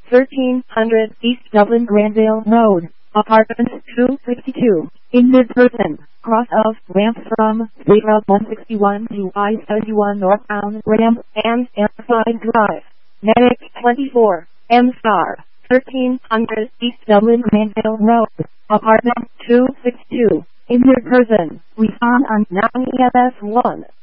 1300 East Dublin Granville Road, apartment 262, in mid-person, cross of ramp from State Route 161 to I-71 northbound ramp and Airside Drive. Medic 24, M-Star, 1300 East Dublin Granville Road, apartment 262, in mid-person, respond on 9 EMS 1.